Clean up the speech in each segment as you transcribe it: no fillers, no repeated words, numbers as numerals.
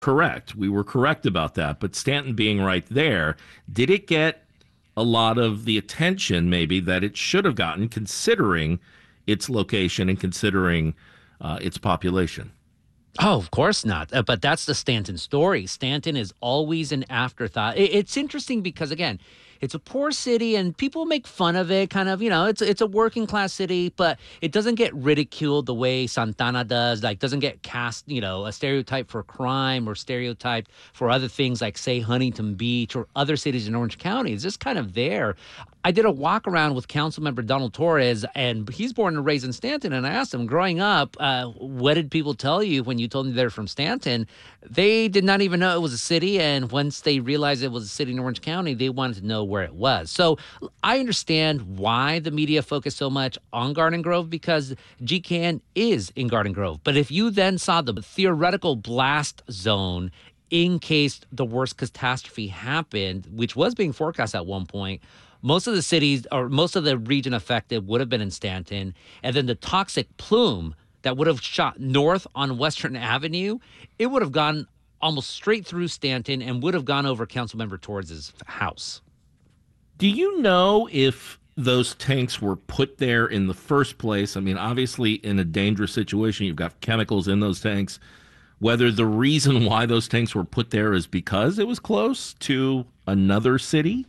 Correct. We were correct about that. But Stanton being right there, did it get a lot of the attention maybe that it should have gotten, considering its location and considering its population? Oh, of course not. But that's the Stanton story. Stanton is always an afterthought. It's interesting because, again, it's a poor city and people make fun of it. Kind of, it's a working class city, but it doesn't get ridiculed the way Santana does. Like, doesn't get cast, a stereotype for crime or stereotype for other things like, say, Huntington Beach or other cities in Orange County. It's just kind of there. I did a walk around with Councilmember Donald Torres, and he's born and raised in Stanton. And I asked him, growing up, what did people tell you when you told them they're from Stanton? They did not even know it was a city. And once they realized it was a city in Orange County, they wanted to know where it was. So I understand why the media focused so much on Garden Grove, because GKN is in Garden Grove. But if you then saw the theoretical blast zone in case the worst catastrophe happened, which was being forecast at one point, most of the cities or most of the region affected would have been in Stanton. And then the toxic plume that would have shot north on Western Avenue, it would have gone almost straight through Stanton and would have gone over Councilmember Torres' house. Do you know if those tanks were put there in the first place? I mean, obviously, in a dangerous situation, you've got chemicals in those tanks. Whether the reason why those tanks were put there is because it was close to another city?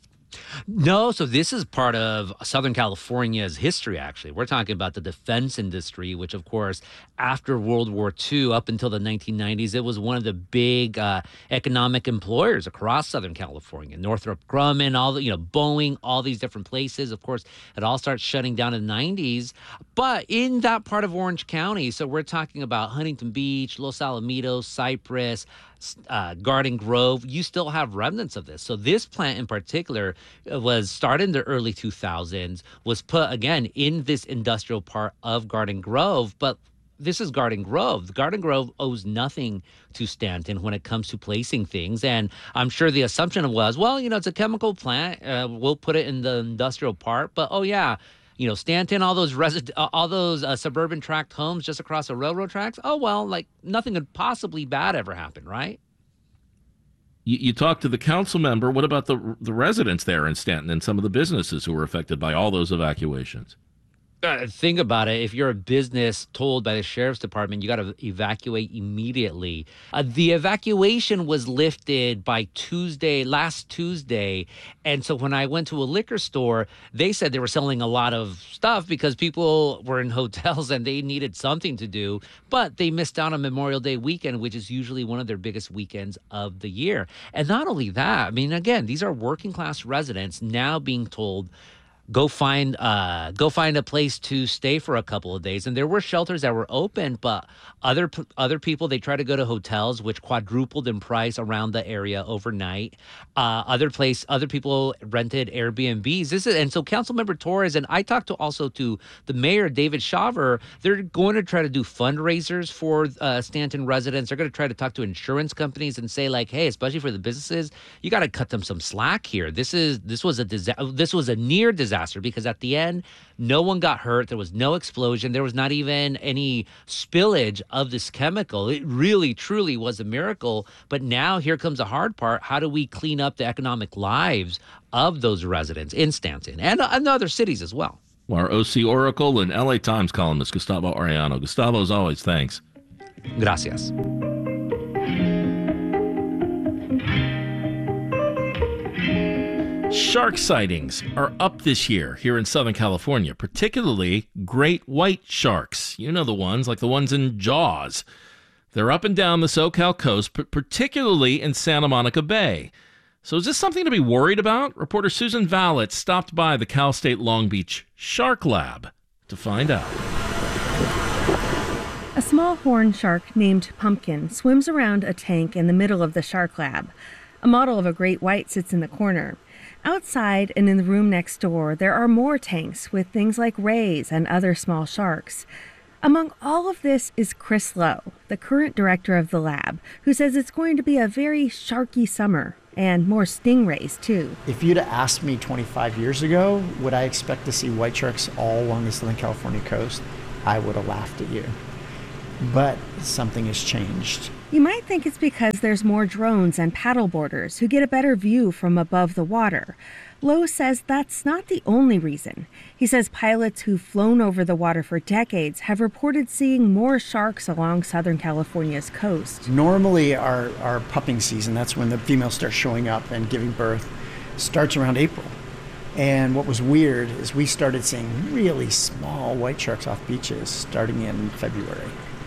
No, so this is part of Southern California's history, actually. We're talking about the defense industry, which, of course, after World War II, up until the 1990s, it was one of the big economic employers across Southern California. Northrop Grumman, Boeing, all these different places. Of course, it all starts shutting down in the 90s. But in that part of Orange County, so we're talking about Huntington Beach, Los Alamitos, Cypress, Garden Grove, you still have remnants of this. So this plant in particular was started in the early 2000s, was put, again, in this industrial part of Garden Grove. But this is Garden Grove. Garden Grove owes nothing to Stanton when it comes to placing things. And I'm sure the assumption was, well, it's a chemical plant. We'll put it in the industrial part. But, oh, yeah. Stanton, all those suburban tract homes just across the railroad tracks. Oh, well, like nothing could possibly bad ever happen, right? You talked to the council member. What about the residents there in Stanton and some of the businesses who were affected by all those evacuations? Think about it. If you're a business told by the sheriff's department, you got to evacuate immediately. The evacuation was lifted by last Tuesday. And so when I went to a liquor store, they said they were selling a lot of stuff because people were in hotels and they needed something to do. But they missed out on Memorial Day weekend, which is usually one of their biggest weekends of the year. And not only that, I mean, again, these are working class residents now being told, go find a place to stay for a couple of days. And there were shelters that were open, but other people, they tried to go to hotels, which quadrupled in price around the area overnight. Other people rented Airbnbs. And so Councilmember Torres, and I talked to the mayor, David Shaver. They're going to try to do fundraisers for Stanton residents. They're going to try to talk to insurance companies and say, like, hey, especially for the businesses, you got to cut them some slack here. This was a near disaster because at the end, no one got hurt. There was no explosion. There was not even any spillage of this chemical. It really, truly was a miracle. But now here comes the hard part. How do we clean up the economic lives of those residents in Stanton and other cities as well? Our OC Oracle and LA Times columnist, Gustavo Arellano. Gustavo, as always, thanks. Gracias. Shark sightings are up this year here in Southern California, particularly great white sharks. You know the ones, like the ones in Jaws. They're up and down the SoCal coast, particularly in Santa Monica Bay. So is this something to be worried about? Reporter Susan Vallet stopped by the Cal State Long Beach Shark Lab to find out. A small horn shark named Pumpkin swims around a tank in the middle of the Shark Lab. A model of a great white sits in the corner. Outside and in the room next door, there are more tanks with things like rays and other small sharks. Among all of this is Chris Lowe, the current director of the lab, who says it's going to be a very sharky summer, and more stingrays, too. If you'd have asked me 25 years ago, would I expect to see white sharks all along the Southern California coast, I would have laughed at you. But something has changed. You might think it's because there's more drones and paddleboarders who get a better view from above the water. Lowe says that's not the only reason. He says pilots who've flown over the water for decades have reported seeing more sharks along Southern California's coast. Normally our pupping season, that's when the females start showing up and giving birth, starts around April. And what was weird is we started seeing really small white sharks off beaches starting in February.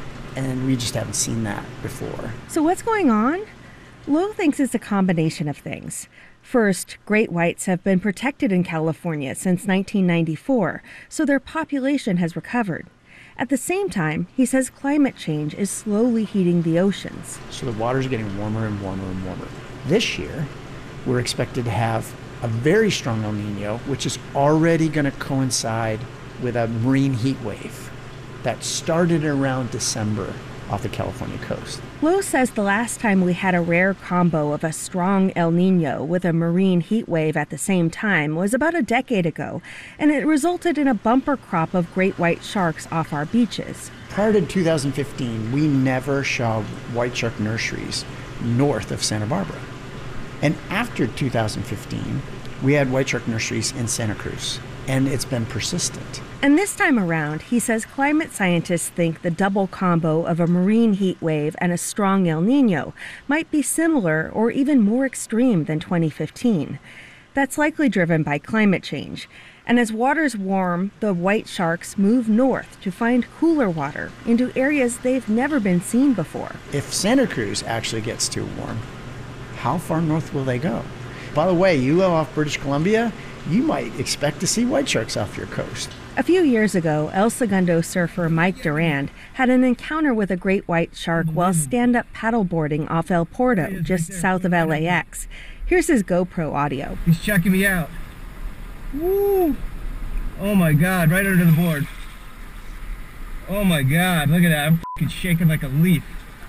And we just haven't seen that before. So what's going on? Lowe thinks it's a combination of things. First, great whites have been protected in California since 1994, so their population has recovered. At the same time, he says climate change is slowly heating the oceans. So the water's getting warmer and warmer and warmer. This year, we're expected to have a very strong El Nino, which is already going to coincide with a marine heat wave that started around December off the California coast. Lowe says the last time we had a rare combo of a strong El Nino with a marine heat wave at the same time was about a decade ago, and it resulted in a bumper crop of great white sharks off our beaches. Prior to 2015, we never saw white shark nurseries north of Santa Barbara. And after 2015, we had white shark nurseries in Santa Cruz, and it's been persistent. And this time around, he says climate scientists think the double combo of a marine heat wave and a strong El Nino might be similar or even more extreme than 2015. That's likely driven by climate change. And as waters warm, the white sharks move north to find cooler water into areas they've never been seen before. If Santa Cruz actually gets too warm, how far north will they go? By the way, you live off British Columbia, you might expect to see white sharks off your coast. A few years ago, El Segundo surfer Mike Durand had an encounter with a great white shark while stand-up paddleboarding off El Porto, just south of LAX. Here's his GoPro audio. He's checking me out. Woo! Oh my God, right under the board. Oh my God, look at that. I'm f***ing shaking like a leaf.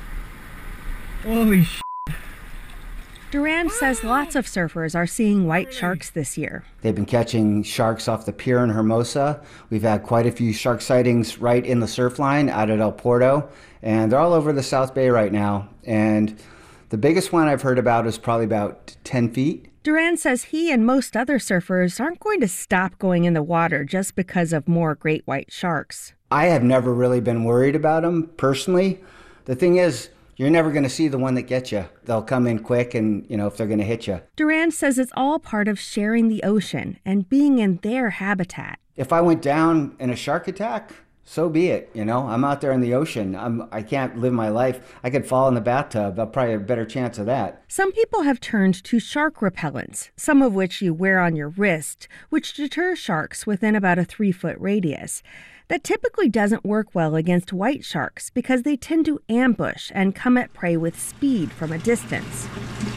Holy sh**. Durand says lots of surfers are seeing white sharks this year. They've been catching sharks off the pier in Hermosa. We've had quite a few shark sightings right in the surf line out at El Porto, and they're all over the South Bay right now. And the biggest one I've heard about is probably about 10 feet. Durand says he and most other surfers aren't going to stop going in the water just because of more great white sharks. I have never really been worried about them personally. The thing is, you're never going to see the one that gets you. They'll come in quick and, if they're going to hit you. Durand says it's all part of sharing the ocean and being in their habitat. If I went down in a shark attack, so be it. I'm out there in the ocean. I can't live my life. I could fall in the bathtub. I'll probably have a better chance of that. Some people have turned to shark repellents, some of which you wear on your wrist, which deter sharks within about a 3-foot radius. That typically doesn't work well against white sharks because they tend to ambush and come at prey with speed from a distance.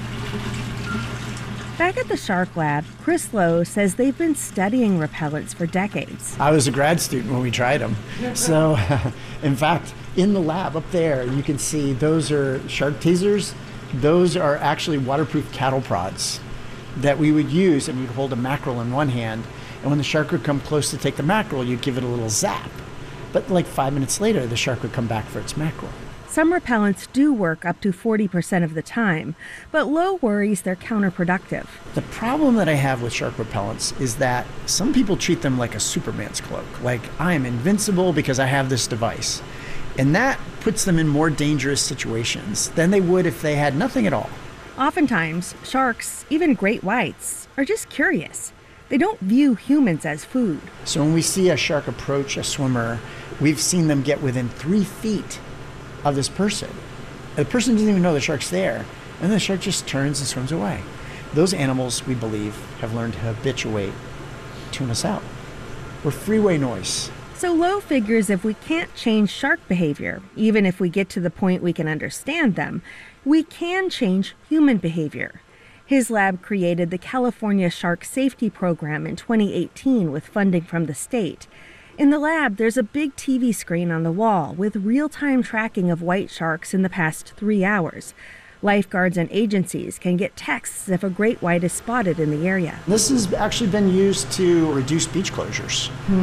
Back at the Shark Lab, Chris Lowe says they've been studying repellents for decades. I was a grad student when we tried them. So, in fact, in the lab up there, you can see those are shark tasers. Those are actually waterproof cattle prods that we would use, and we'd hold a mackerel in one hand, and when the shark would come close to take the mackerel, you'd give it a little zap. But like 5 minutes later, the shark would come back for its mackerel. Some repellents do work up to 40% of the time, but Lowe worries they're counterproductive. The problem that I have with shark repellents is that some people treat them like a Superman's cloak, like I am invincible because I have this device. And that puts them in more dangerous situations than they would if they had nothing at all. Oftentimes, sharks, even great whites, are just curious. They don't view humans as food. So when we see a shark approach a swimmer, we've seen them get within 3 feet of this person. The person doesn't even know the shark's there, and the shark just turns and swims away. Those animals, we believe, have learned to habituate, tune us out. We're freeway noise. So Lowe figures if we can't change shark behavior, even if we get to the point we can understand them, we can change human behavior. His lab created the California Shark Safety Program in 2018 with funding from the state. In the lab, there's a big TV screen on the wall with real-time tracking of white sharks in the past 3 hours. Lifeguards and agencies can get texts if a great white is spotted in the area. This has actually been used to reduce beach closures.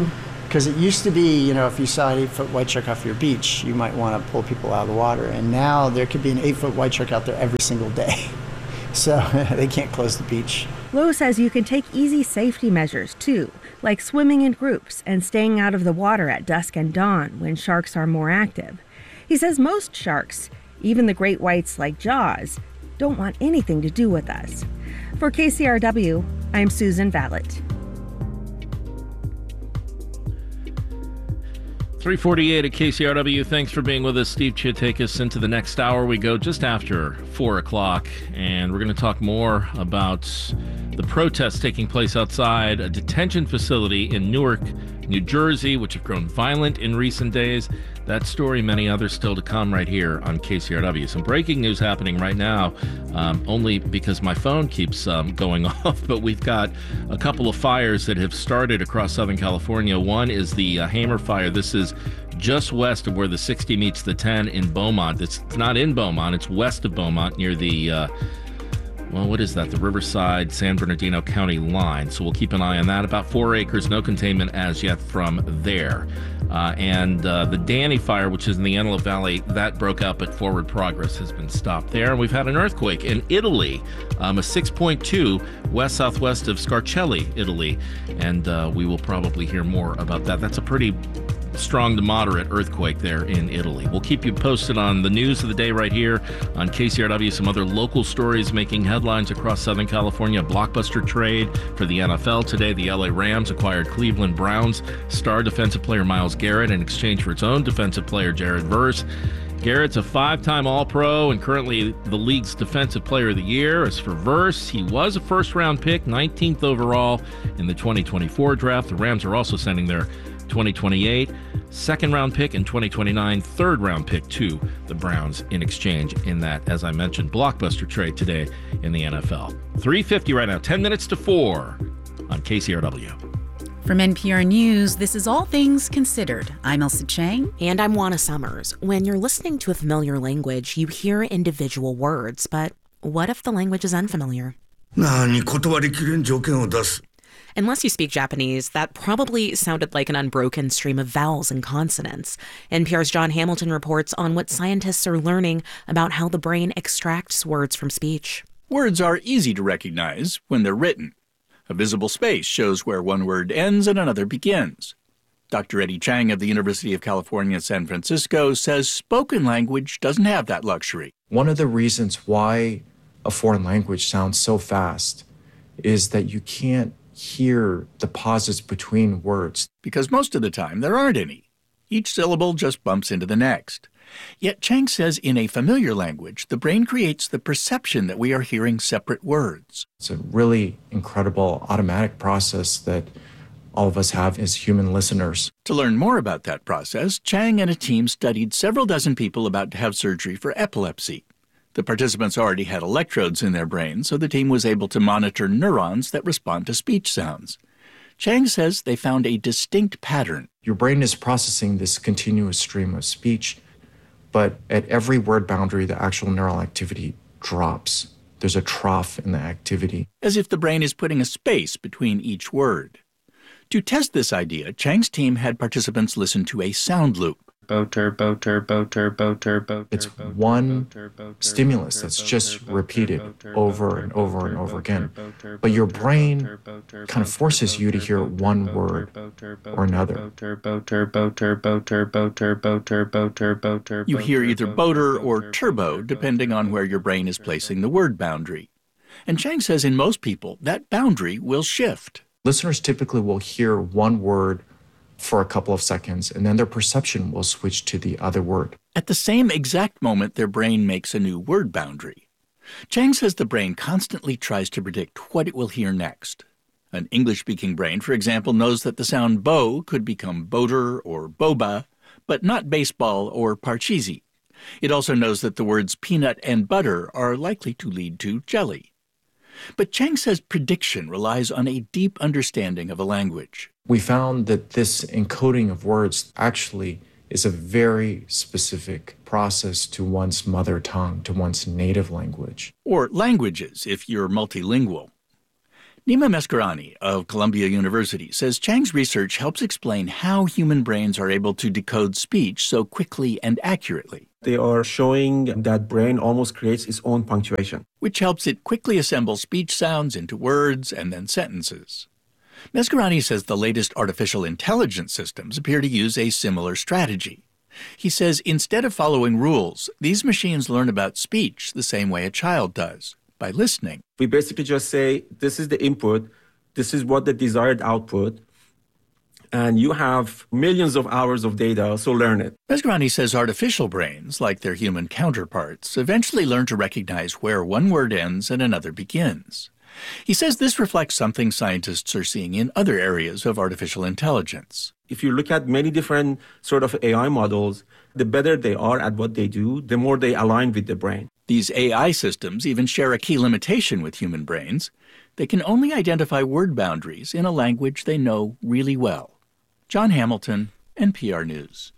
Because it used to be, if you saw an 8-foot white shark off your beach, you might want to pull people out of the water. And now there could be an 8-foot white shark out there every single day. So they can't close the beach. Lowe says you can take easy safety measures too, like swimming in groups and staying out of the water at dusk and dawn when sharks are more active. He says most sharks, even the great whites like Jaws, don't want anything to do with us. For KCRW, I'm Susan Vallet. 3:48 at KCRW. Thanks for being with us. Steve Chia, take us into the next hour. We go just after 4 o'clock, and we're going to talk more about the protests taking place outside a detention facility in Newark, New Jersey, which have grown violent in recent days. That story, many others still to come right here on KCRW. Some breaking news happening right now, only because my phone keeps going off, but we've got a couple of fires that have started across Southern California. One is the Hamer Fire. This is just west of where the 60 meets the 10 in Beaumont. It's not in Beaumont, it's west of Beaumont near the what is that? The Riverside, San Bernardino County line. So we'll keep an eye on that. About 4 acres, no containment as yet from there. And the Danny Fire, which is in the Antelope Valley, that broke out, but forward progress has been stopped there. And we've had an earthquake in Italy, a 6.2 west-southwest of Scarcelli, Italy. And we will probably hear more about that. That's a pretty strong to moderate earthquake there in Italy. We'll keep you posted on the news of the day right here on KCRW. Some other local stories making headlines across Southern California. Blockbuster trade for the NFL today. The LA Rams acquired Cleveland Browns star defensive player Myles Garrett in exchange for its own defensive player Jared Verse. Garrett's a 5-time All-Pro and currently the league's Defensive Player of the Year. As for Verse, he was a first-round pick, 19th overall in the 2024 draft. The Rams are also sending their 2028 second-round pick and 2029 third-round pick to the Browns in exchange in that, as I mentioned, blockbuster trade today in the NFL. 3:50 right now, 10 minutes to 4 on KCRW. From NPR News, this is All Things Considered. I'm Elsa Chang. And I'm Juana Summers. When you're listening to a familiar language, you hear individual words, but what if the language is unfamiliar? Unless you speak Japanese, that probably sounded like an unbroken stream of vowels and consonants. NPR's John Hamilton reports on what scientists are learning about how the brain extracts words from speech. Words are easy to recognize when they're written. A visible space shows where one word ends and another begins. Dr. Eddie Chang of the University of California, San Francisco says spoken language doesn't have that luxury. One of the reasons why a foreign language sounds so fast is that you can't hear the pauses between words. Because most of the time there aren't any. Each syllable just bumps into the next. Yet Chang says in a familiar language, the brain creates the perception that we are hearing separate words. It's a really incredible automatic process that all of us have as human listeners. To learn more about that process, Chang and a team studied several dozen people about to have surgery for epilepsy. The participants already had electrodes in their brains, so the team was able to monitor neurons that respond to speech sounds. Chang says they found a distinct pattern. Your brain is processing this continuous stream of speech, but at every word boundary, the actual neural activity drops. There's a trough in the activity. As if the brain is putting a space between each word. To test this idea, Chang's team had participants listen to a sound loop. It's one stimulus that's just repeated over and over and over again. But your brain kind of forces you to hear one word or another. You hear either boater or turbo, depending on where your brain is placing the word boundary. And Chang says in most people, that boundary will shift. Listeners typically will hear one word for a couple of seconds, and then their perception will switch to the other word. At the same exact moment, their brain makes a new word boundary. Chang says the brain constantly tries to predict what it will hear next. An English-speaking brain, for example, knows that the sound bow could become boater or boba, but not baseball or parcheesi. It also knows that the words peanut and butter are likely to lead to jelly. But Chang says prediction relies on a deep understanding of a language. We found that this encoding of words actually is a very specific process to one's mother tongue, to one's native language. Or languages, if you're multilingual. Nima Meskarani of Columbia University says Chang's research helps explain how human brains are able to decode speech so quickly and accurately. They are showing that brain almost creates its own punctuation, which helps it quickly assemble speech sounds into words and then sentences. Meskarani says the latest artificial intelligence systems appear to use a similar strategy. He says instead of following rules, these machines learn about speech the same way a child does, by listening. We basically just say, this is the input, this is what the desired output, and you have millions of hours of data, so learn it. Meskarani says artificial brains, like their human counterparts, eventually learn to recognize where one word ends and another begins. He says this reflects something scientists are seeing in other areas of artificial intelligence. If you look at many different sort of AI models, the better they are at what they do, the more they align with the brain. These AI systems even share a key limitation with human brains. They can only identify word boundaries in a language they know really well. John Hamilton, NPR News.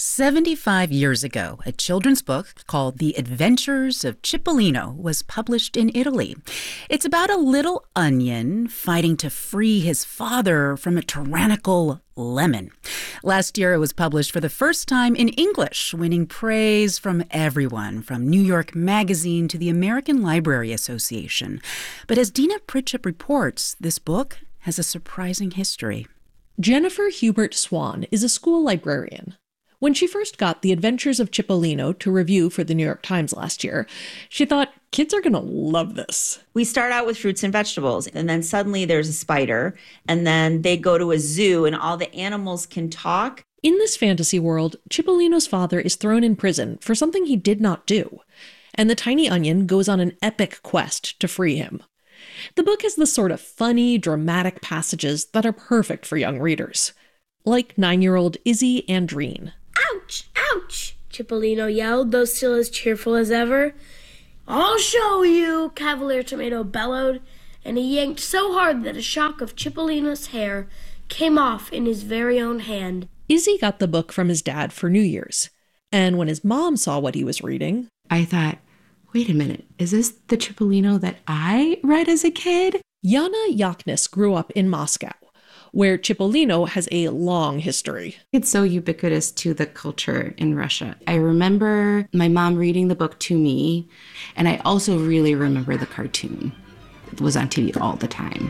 75 years ago, a children's book called The Adventures of Cipollino was published in Italy. It's about a little onion fighting to free his father from a tyrannical lemon. Last year, it was published for the first time in English, winning praise from everyone, from New York Magazine to the American Library Association. But as Dina Pritchett reports, this book has a surprising history. Jennifer Hubert Swan is a school librarian. When she first got The Adventures of Cipollino to review for the New York Times last year, she thought kids are going to love this. We start out with fruits and vegetables, and then suddenly there's a spider, and then they go to a zoo and all the animals can talk. In this fantasy world, Cipollino's father is thrown in prison for something he did not do, and the tiny onion goes on an epic quest to free him. The book has the sort of funny, dramatic passages that are perfect for young readers, like 9-year-old Izzy Andreen. Ouch! Ouch! Cipollino yelled, though still as cheerful as ever. I'll show you, Cavalier Tomato bellowed, and he yanked so hard that a shock of Cipollino's hair came off in his very own hand. Izzy got the book from his dad for New Year's, and when his mom saw what he was reading, I thought, wait a minute, is this the Cipollino that I read as a kid? Yana Yaknis grew up in Moscow, where Cipollino has a long history. It's so ubiquitous to the culture in Russia. I remember my mom reading the book to me, and I also really remember the cartoon. It was on TV all the time.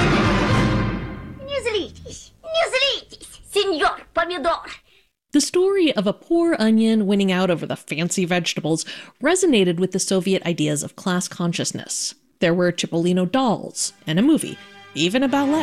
Newsletters, Senor Pomidor. The story of a poor onion winning out over the fancy vegetables resonated with the Soviet ideas of class consciousness. There were Cipollino dolls and a movie, even a ballet.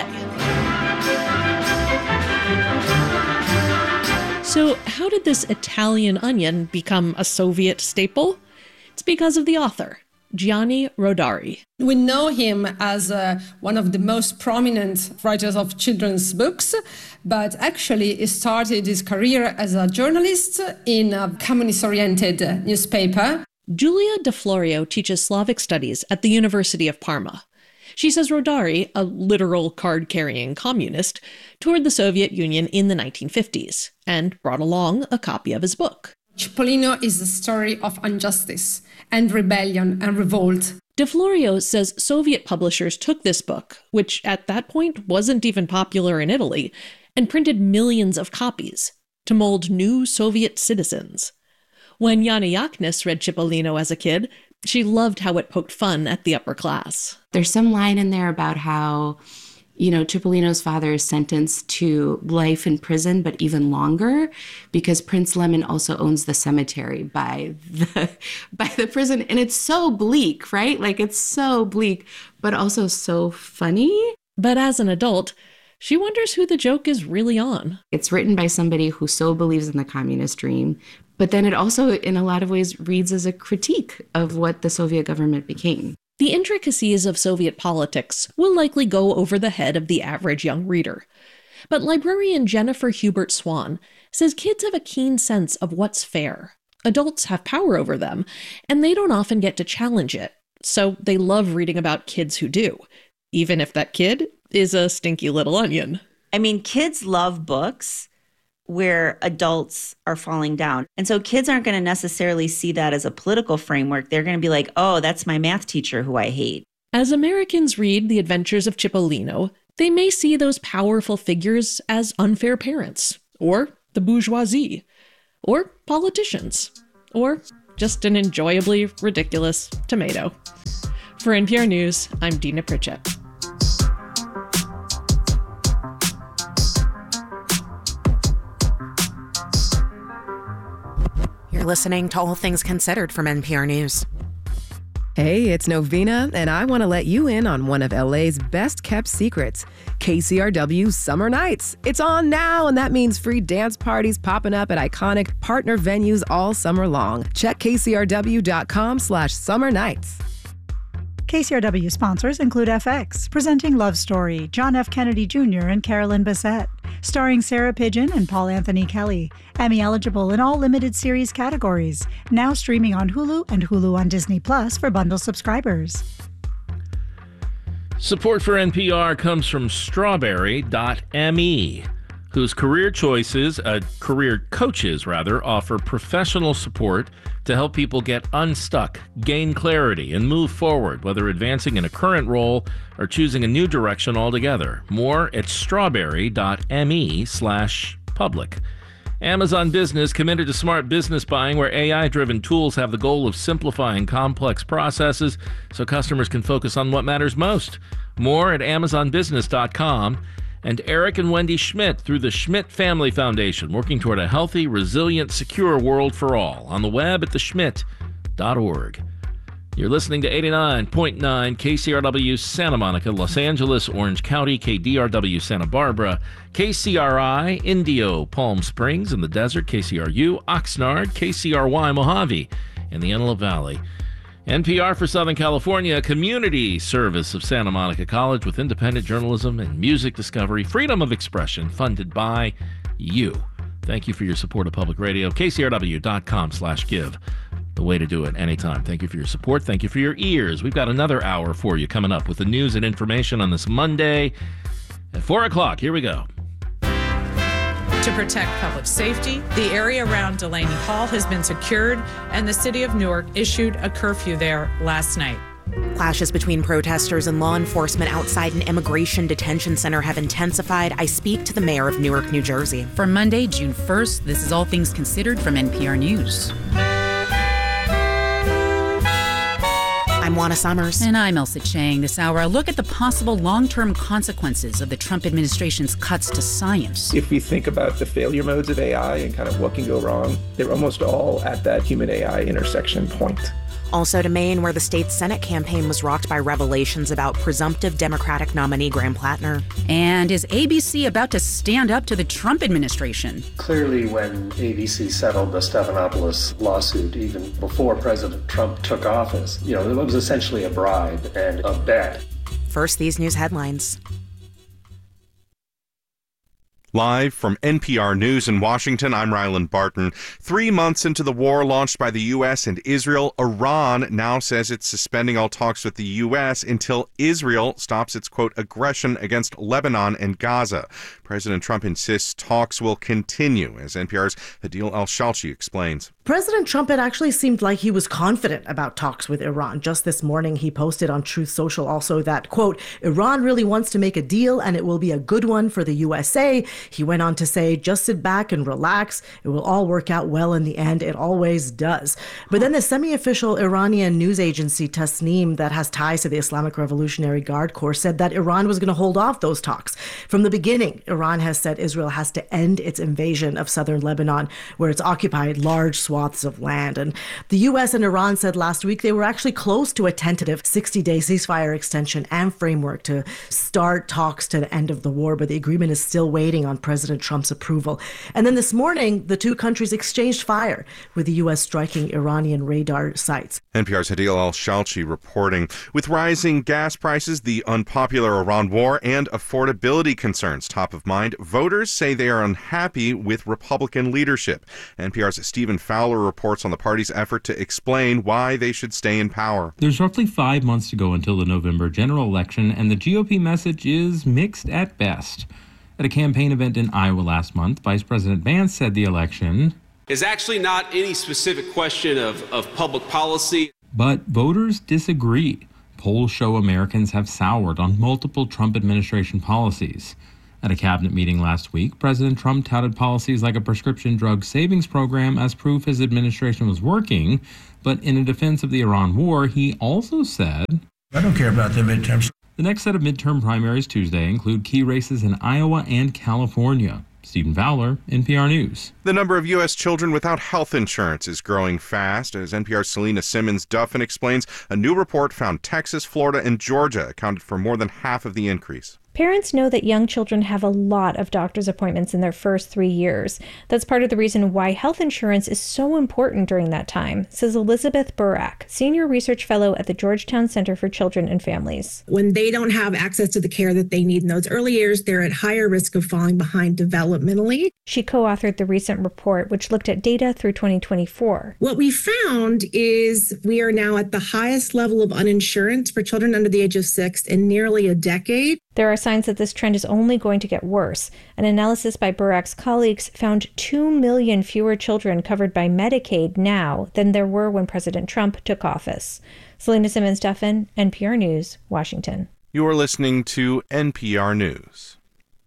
So how did this Italian onion become a Soviet staple? It's because of the author, Gianni Rodari. We know him as one of the most prominent writers of children's books, but actually he started his career as a journalist in a communist-oriented newspaper. Giulia De Florio teaches Slavic studies at the University of Parma. She says Rodari, a literal card-carrying communist, toured the Soviet Union in the 1950s and brought along a copy of his book. Cipollino is a story of injustice and rebellion and revolt. De Florio says Soviet publishers took this book, which at that point wasn't even popular in Italy, and printed millions of copies to mold new Soviet citizens. When Yana Yaknis read Cipollino as a kid, she loved how it poked fun at the upper class. There's some line in there about how, Cipollino's father is sentenced to life in prison, but even longer, because Prince Lemon also owns the cemetery by the prison. And it's so bleak, right? Like, it's so bleak, but also so funny. But as an adult, she wonders who the joke is really on. It's written by somebody who so believes in the communist dream, but then it also, in a lot of ways, reads as a critique of what the Soviet government became. The intricacies of Soviet politics will likely go over the head of the average young reader. But librarian Jennifer Hubert Swan says kids have a keen sense of what's fair. Adults have power over them, and they don't often get to challenge it. So they love reading about kids who do, even if that kid is a stinky little onion. I mean, kids love books where adults are falling down. And so kids aren't going to necessarily see that as a political framework. They're going to be like, oh, that's my math teacher who I hate. As Americans read The Adventures of Cipollino, they may see those powerful figures as unfair parents, or the bourgeoisie, or politicians, or just an enjoyably ridiculous tomato. For NPR News, I'm Dina Pritchett. You're listening to All Things Considered from NPR News. Hey, it's Novena, and I want to let you in on one of LA's best-kept secrets, KCRW Summer Nights. It's on now, and that means free dance parties popping up at iconic partner venues all summer long. Check kcrw.com/summer nights. KCRW sponsors include FX, presenting Love Story, John F. Kennedy Jr. and Carolyn Bessette, starring Sarah Pidgeon and Paul Anthony Kelly, Emmy eligible in all limited series categories, now streaming on Hulu and Hulu on Disney Plus for bundle subscribers. Support for NPR comes from Strawberry.me, whose career coaches offer professional support to help people get unstuck, gain clarity, and move forward, whether advancing in a current role or choosing a new direction altogether. More at strawberry.me/public. Amazon Business committed to smart business buying, where AI-driven tools have the goal of simplifying complex processes so customers can focus on what matters most. More at amazonbusiness.com. And Eric and Wendy Schmidt through the Schmidt Family Foundation, working toward a healthy, resilient, secure world for all. On the web at theschmidt.org. You're listening to 89.9 KCRW Santa Monica, Los Angeles, Orange County, KDRW Santa Barbara, KCRI Indio, Palm Springs in the desert, KCRU Oxnard, KCRY Mojave in the Antelope Valley. NPR for Southern California, community service of Santa Monica College with independent journalism and music discovery, freedom of expression, funded by you. Thank you for your support of public radio. KCRW.com/give. The way to do it anytime. Thank you for your support. Thank you for your ears. We've got another hour for you coming up with the news and information on this Monday at 4 o'clock. Here we go. To protect public safety, the area around Delaney Hall has been secured, and the city of Newark issued a curfew there last night. Clashes between protesters and law enforcement outside an immigration detention center have intensified. I speak to the mayor of Newark, New Jersey. For Monday, June 1st, this is All Things Considered from NPR News. I'm Juana Summers. And I'm Elsa Chang. This hour, a look at the possible long-term consequences of the Trump administration's cuts to science. If we think about the failure modes of AI and kind of what can go wrong, they're almost all at that human-AI intersection point. Also to Maine, where the state's Senate campaign was rocked by revelations about presumptive Democratic nominee Graham Plattner. And is ABC about to stand up to the Trump administration? Clearly, when ABC settled the Stephanopoulos lawsuit, even before President Trump took office, it was essentially a bribe and a bet. First, these news headlines. Live from NPR News in Washington, I'm Ryland Barton. 3 months into the war launched by the U.S. and Israel, Iran now says it's suspending all talks with the U.S. until Israel stops its, quote, aggression against Lebanon and Gaza. President Trump insists talks will continue, as NPR's Adil El-Shalchi explains. President Trump had actually seemed like he was confident about talks with Iran. Just this morning, he posted on Truth Social also that, quote, Iran really wants to make a deal and it will be a good one for the USA. He went on to say, just sit back and relax. It will all work out well in the end. It always does. But then the semi-official Iranian news agency Tasnim that has ties to the Islamic Revolutionary Guard Corps said that Iran was going to hold off those talks. From the beginning, Iran has said Israel has to end its invasion of southern Lebanon, where it's occupied large swaths of land. And the U.S. and Iran said last week they were actually close to a tentative 60-day ceasefire extension and framework to start talks to the end of the war, but the agreement is still waiting on President Trump's approval. And then this morning, the two countries exchanged fire, with the U.S. striking Iranian radar sites. NPR's Adil El-Shalchi reporting. With rising gas prices, the unpopular Iran war, and affordability concerns top of mind, voters say they are unhappy with Republican leadership. NPR's Stephen Fowler reports on the party's effort to explain why they should stay in power. There's roughly 5 months to go until the November general election, and the GOP message is mixed at best. At a campaign event in Iowa last month, Vice President Vance said the election is actually not any specific question of public policy. But voters disagree. Polls show Americans have soured on multiple Trump administration policies. At a cabinet meeting last week, President Trump touted policies like a prescription drug savings program as proof his administration was working. But in a defense of the Iran war, he also said, I don't care about the midterms. The next set of midterm primaries Tuesday include key races in Iowa and California. Stephen Fowler, NPR News. The number of U.S. children without health insurance is growing fast. As NPR's Selena Simmons-Duffin explains, a new report found Texas, Florida, and Georgia accounted for more than half of the increase. Parents know that young children have a lot of doctor's appointments in their first 3 years. That's part of the reason why health insurance is so important during that time, says Elizabeth Burak, Senior Research Fellow at the Georgetown Center for Children and Families. When they don't have access to the care that they need in those early years, they're at higher risk of falling behind developmentally. She co-authored the recent report, which looked at data through 2024. What we found is we are now at the highest level of uninsurance for children under the age of 6 in nearly a decade. There are signs that this trend is only going to get worse. An analysis by Burak's colleagues found 2 million fewer children covered by Medicaid now than there were when President Trump took office. Selena Simmons-Duffin, NPR News, Washington. You are listening to NPR News.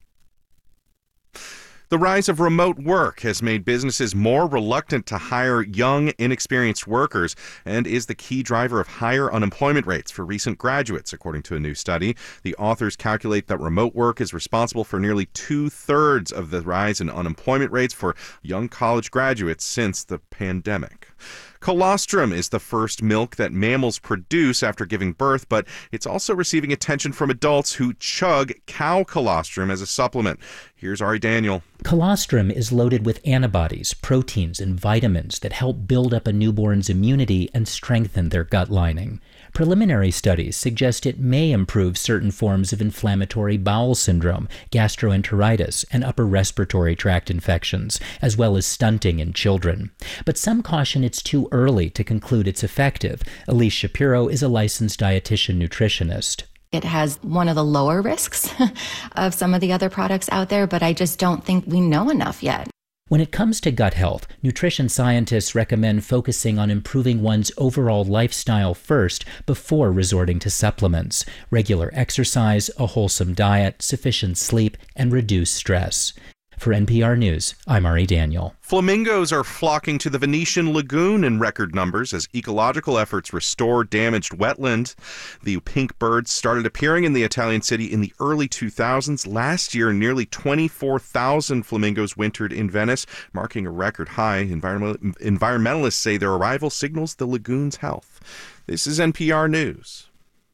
The rise of remote work has made businesses more reluctant to hire young, inexperienced workers and is the key driver of higher unemployment rates for recent graduates, according to a new study. The authors calculate that remote work is responsible for nearly 2/3 of the rise in unemployment rates for young college graduates since the pandemic. Colostrum is the first milk that mammals produce after giving birth, but it's also receiving attention from adults who chug cow colostrum as a supplement. Here's Ari Daniel. Colostrum is loaded with antibodies, proteins, and vitamins that help build up a newborn's immunity and strengthen their gut lining. Preliminary studies suggest it may improve certain forms of inflammatory bowel syndrome, gastroenteritis, and upper respiratory tract infections, as well as stunting in children. But some caution it's too early to conclude it's effective. Elise Shapiro is a licensed dietitian nutritionist. It has one of the lower risks of some of the other products out there, but I just don't think we know enough yet. When it comes to gut health, nutrition scientists recommend focusing on improving one's overall lifestyle first before resorting to supplements. Regular exercise, a wholesome diet, sufficient sleep, and reduced stress. For NPR News, I'm Ari Daniel. Flamingos are flocking to the Venetian Lagoon in record numbers as ecological efforts restore damaged wetland. The pink birds started appearing in the Italian city in the early 2000s. Last year, nearly 24,000 flamingos wintered in Venice, marking a record high. Environmentalists say their arrival signals the lagoon's health. This is NPR News.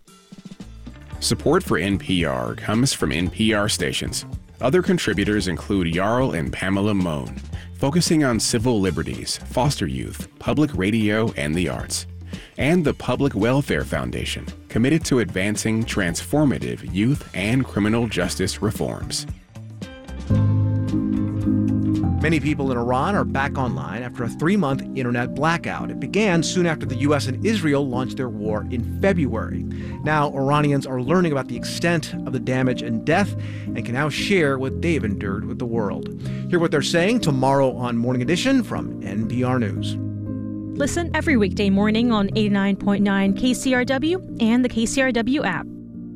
Support for NPR comes from NPR stations. Other contributors include Jarl and Pamela Mohn, focusing on civil liberties, foster youth, public radio, and the arts. And the Public Welfare Foundation, committed to advancing transformative youth and criminal justice reforms. Many people in Iran are back online after a 3-month internet blackout. It began soon after the U.S. and Israel launched their war in February. Now, Iranians are learning about the extent of the damage and death and can now share what they've endured with the world. Hear what they're saying tomorrow on Morning Edition from NPR News. Listen every weekday morning on 89.9 KCRW and the KCRW app.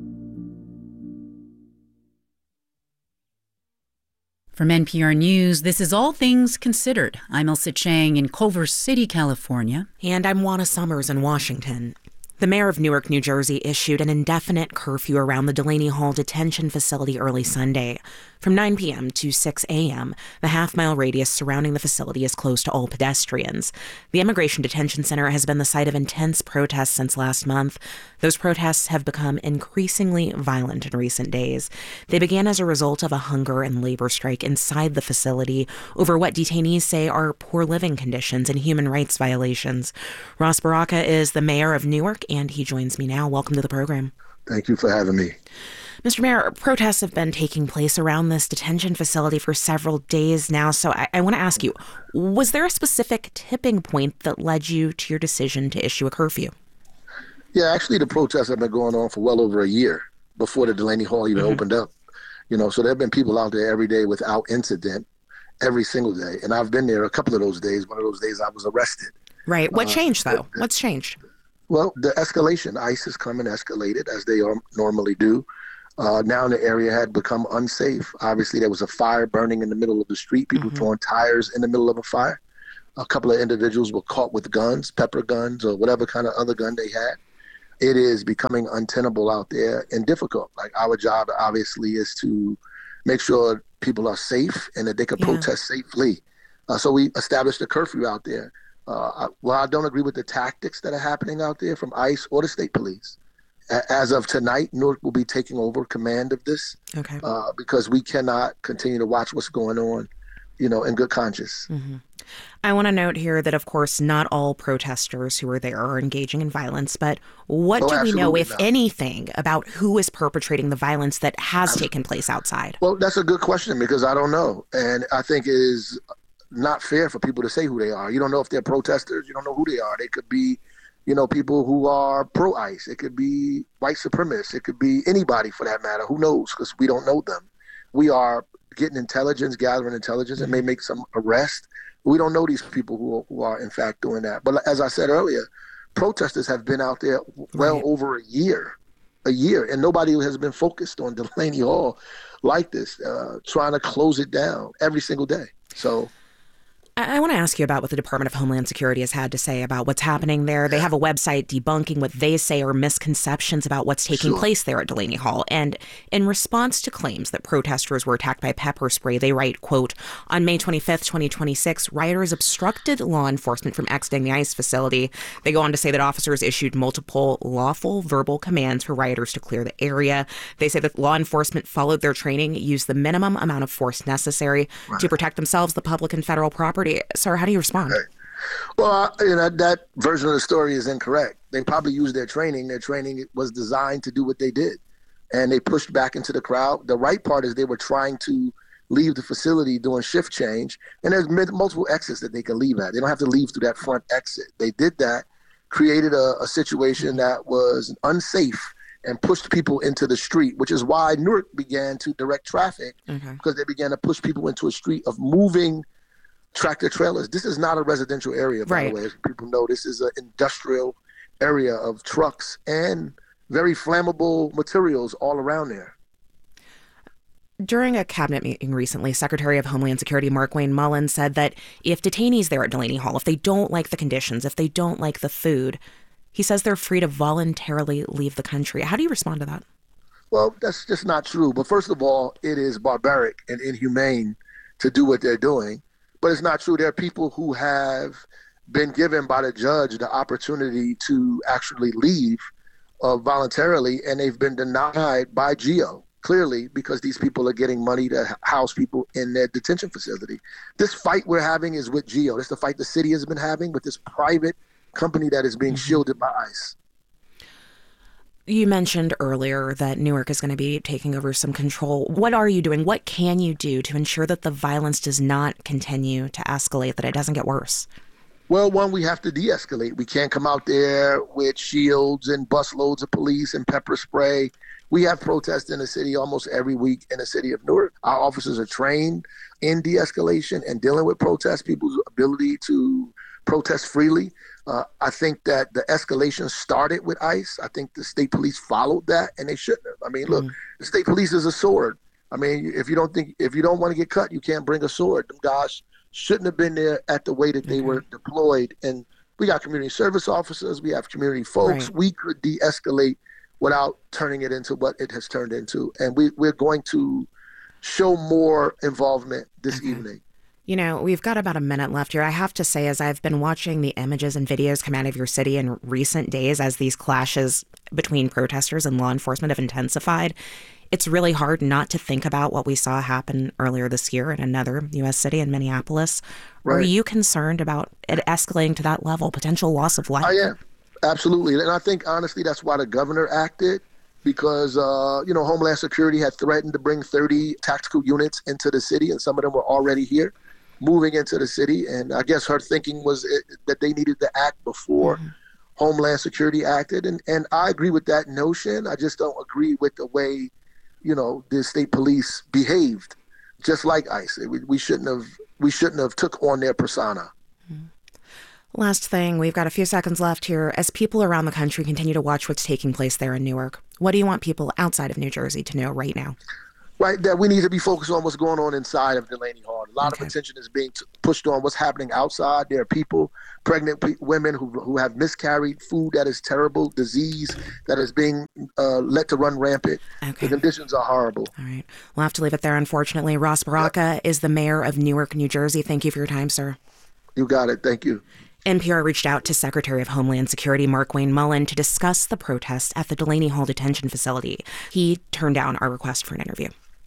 From NPR News, this is All Things Considered. I'm Elsa Chang in Culver City, California. And I'm Juana Summers in Washington. The mayor of Newark, New Jersey, issued an indefinite curfew around the Delaney Hall detention facility early Sunday. From 9 p.m. to 6 a.m., the half-mile radius surrounding the facility is closed to all pedestrians. The Immigration Detention Center has been the site of intense protests since last month. Those protests have become increasingly violent in recent days. They began as a result of a hunger and labor strike inside the facility over what detainees say are poor living conditions and human rights violations. Ross Baraka is the mayor of Newark, and he joins me now. Welcome to the program. Thank you for having me. Mr. Mayor, protests have been taking place around this detention facility for several days now, so I want to ask you, was there a specific tipping point that led you to your decision to issue a curfew? Yeah, actually the protests have been going on for well over a year before the Delaney Hall even opened up. So there have been people out there every day without incident, every single day. And I've been there a couple of those days. One of those days I was arrested. Right. What changed, though? What's changed? Well, the escalation, ICE has come and escalated as they normally do. Now the area had become unsafe. Obviously, there was a fire burning in the middle of the street, people throwing tires in the middle of a fire. A couple of individuals were caught with guns, pepper guns, or whatever kind of other gun they had. It is becoming untenable out there and difficult. Like, our job, obviously, is to make sure people are safe and that they can protest safely. So we established a curfew out there. I don't agree with the tactics that are happening out there from ICE or the state police. As of tonight, Newark will be taking over command of this because we cannot continue to watch what's going on, in good conscience. I want to note here that, of course, not all protesters who are there are engaging in violence, but what do we know, if anything, about who is perpetrating the violence that has taken place outside? Well, that's a good question because I don't know. And I think it is not fair for people to say who they are. You don't know if they're protesters. You don't know who they are. They could be people who are pro-ICE. It could be white supremacists. It could be anybody for that matter. Who knows? Because we don't know them. We are getting intelligence, gathering intelligence, and may make some arrest. We don't know these people who are in fact doing that. But as I said earlier, protesters have been out there well over a year, and nobody has been focused on Delaney Hall like this, trying to close it down every single day. So I want to ask you about what the Department of Homeland Security has had to say about what's happening there. They have a website debunking what they say are misconceptions about what's taking place there at Delaney Hall. And in response to claims that protesters were attacked by pepper spray, they write, quote, on May 25th, 2026, rioters obstructed law enforcement from exiting the ICE facility. They go on to say that officers issued multiple lawful verbal commands for rioters to clear the area. They say that law enforcement followed their training, used the minimum amount of force necessary to protect themselves, the public, and federal property. Sir, how do you respond? Well, that version of the story is incorrect. They probably used their training. Their training was designed to do what they did, and they pushed back into the crowd. The right part is they were trying to leave the facility doing shift change, and there's multiple exits that they can leave at. They don't have to leave through that front exit. They did that, created a situation that was unsafe, and pushed people into the street, which is why Newark began to direct traffic, because they began to push people into a street of moving tractor trailers. This is not a residential area, by the way. As people know, this is an industrial area of trucks and very flammable materials all around there. During a cabinet meeting recently, Secretary of Homeland Security Mark Wayne Mullins said that if detainees there at Delaney Hall, if they don't like the conditions, if they don't like the food, he says they're free to voluntarily leave the country. How do you respond to that? Well, that's just not true. But first of all, it is barbaric and inhumane to do what they're doing. But it's not true. There are people who have been given by the judge the opportunity to actually leave voluntarily, and they've been denied by GEO, clearly, because these people are getting money to house people in their detention facility. This fight we're having is with GEO. That's the fight the city has been having with this private company that is being shielded by ICE. You mentioned earlier that Newark is going to be taking over some control. What are you doing? What can you do to ensure that the violence does not continue to escalate, that it doesn't get worse? Well, one, we have to de-escalate. We can't come out there with shields and busloads of police and pepper spray. We have protests in the city almost every week in the city of Newark. Our officers are trained in de-escalation and dealing with protests, people's ability to protest freely. I think that the escalation started with ICE. I think the state police followed that, and they shouldn't have. I mean, look, the state police is a sword. I mean, if you don't want to get cut, you can't bring a sword. Them guys shouldn't have been there at the way that they were deployed. And we got community service officers. We have community folks. Right. We could de-escalate without turning it into what it has turned into. And we're going to show more involvement this evening. You know, we've got about a minute left here. I have to say, as I've been watching the images and videos come out of your city in recent days as these clashes between protesters and law enforcement have intensified, it's really hard not to think about what we saw happen earlier this year in another U.S. city in Minneapolis. Right. Are you concerned about it escalating to that level, potential loss of life? I am, absolutely. And I think, honestly, that's why the governor acted, because, Homeland Security had threatened to bring 30 tactical units into the city, and some of them were already here, moving into the city. And I guess her thinking was that they needed to act before Homeland Security acted. And I agree with that notion. I just don't agree with the way, the state police behaved, just like ICE. We shouldn't have took on their persona. Last thing, we've got a few seconds left here. As people around the country continue to watch what's taking place there in Newark, what do you want people outside of New Jersey to know right now? Right, that we need to be focused on what's going on inside of Delaney Hall. A lot of attention is being pushed on what's happening outside. There are people, pregnant women who have miscarried, food that is terrible, disease that is being let to run rampant. The conditions are horrible. All right. We'll have to leave it there, unfortunately. Ross Baraka is the mayor of Newark, New Jersey. Thank you for your time, sir. You got it. Thank you. NPR reached out to Secretary of Homeland Security Markwayne Mullin to discuss the protests at the Delaney Hall detention facility. He turned down our request for an interview.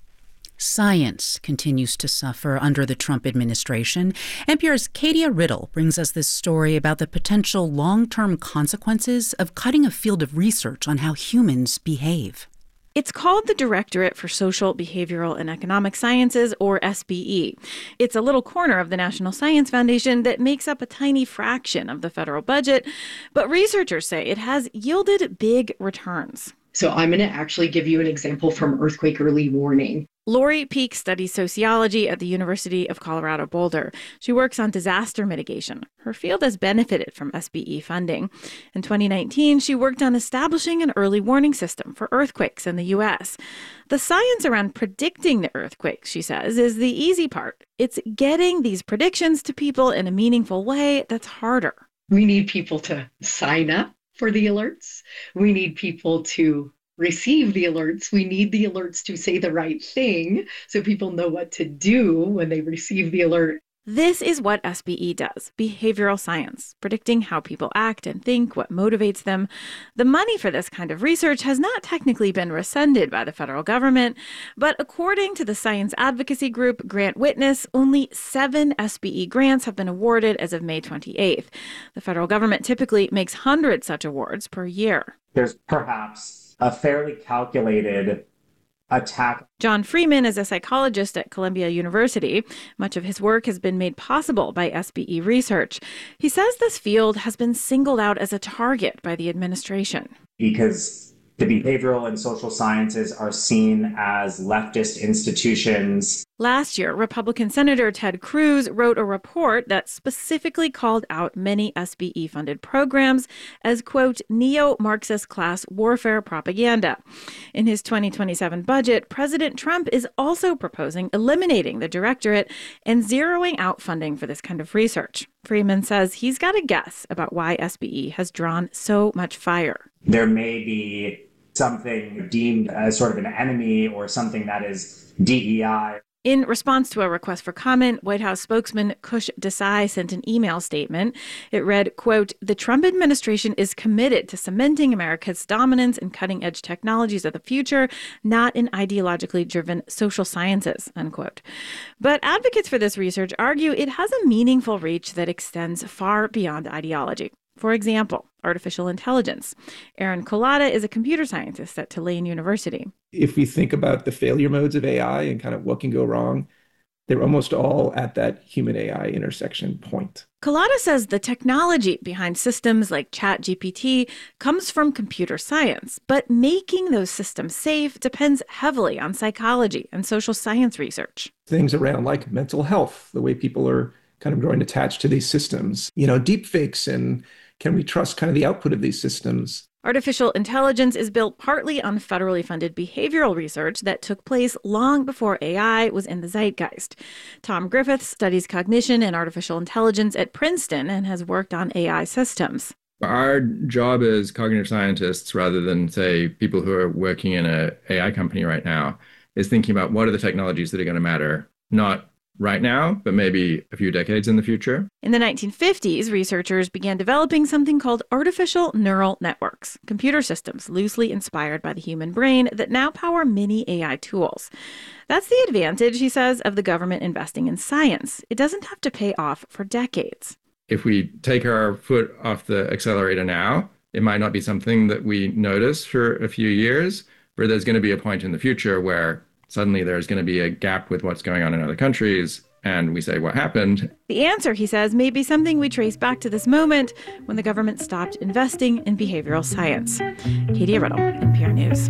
Science continues to suffer under the Trump administration. NPR's Katia Riddle brings us this story about the potential long-term consequences of cutting a field of research on how humans behave. It's called the Directorate for Social, Behavioral, and Economic Sciences, or SBE. It's a little corner of the National Science Foundation that makes up a tiny fraction of the federal budget, but researchers say it has yielded big returns. So I'm going to actually give you an example from Earthquake Early Warning. Lori Peek studies sociology at the University of Colorado Boulder. She works on disaster mitigation. Her field has benefited from SBE funding. In 2019, she worked on establishing an early warning system for earthquakes in the U.S. The science around predicting the earthquakes, she says, is the easy part. It's getting these predictions to people in a meaningful way that's harder. We need people to sign up for the alerts. We need people to receive the alerts. We need the alerts to say the right thing so people know what to do when they receive the alert. This is what SBE does, behavioral science, predicting how people act and think, what motivates them. The money for this kind of research has not technically been rescinded by the federal government, but according to the science advocacy group Grant Witness, only 7 SBE grants have been awarded as of May 28th. The federal government typically makes 100 such awards per year. There's perhaps a fairly calculated attack. John Freeman is a psychologist at Columbia University. Much of his work has been made possible by SBE research. He says this field has been singled out as a target by the administration. Because the behavioral and social sciences are seen as leftist institutions. Last year, Republican Senator Ted Cruz wrote a report that specifically called out many SBE-funded programs as, quote, neo-Marxist class warfare propaganda. In his 2027 budget, President Trump is also proposing eliminating the directorate and zeroing out funding for this kind of research. Freeman says he's got a guess about why SBE has drawn so much fire. There may be something deemed as sort of an enemy or something that is DEI. In response to a request for comment, White House spokesman Kush Desai sent an email statement. It read, quote, the Trump administration is committed to cementing America's dominance in cutting-edge technologies of the future, not in ideologically driven social sciences, unquote. But advocates for this research argue it has a meaningful reach that extends far beyond ideology. For example, artificial intelligence. Aaron Collada is a computer scientist at Tulane University. If we think about the failure modes of AI and kind of what can go wrong, they're almost all at that human-AI intersection point. Collada says the technology behind systems like ChatGPT comes from computer science, but making those systems safe depends heavily on psychology and social science research. Things around like mental health, the way people are kind of growing attached to these systems, deep fakes, and can we trust kind of the output of these systems? Artificial intelligence is built partly on federally funded behavioral research that took place long before AI was in the zeitgeist. Tom Griffiths studies cognition and artificial intelligence at Princeton and has worked on AI systems. Our job as cognitive scientists, rather than, say, people who are working in an AI company right now, is thinking about what are the technologies that are going to matter, not right now, but maybe a few decades in the future. In the 1950s, researchers began developing something called artificial neural networks, computer systems loosely inspired by the human brain that now power many AI tools. That's the advantage, he says, of the government investing in science. It doesn't have to pay off for decades. If we take our foot off the accelerator now, it might not be something that we notice for a few years, but there's going to be a point in the future where suddenly there's going to be a gap with what's going on in other countries, and we say, what happened? The answer, he says, may be something we trace back to this moment when the government stopped investing in behavioral science. Katia Riddle, NPR News.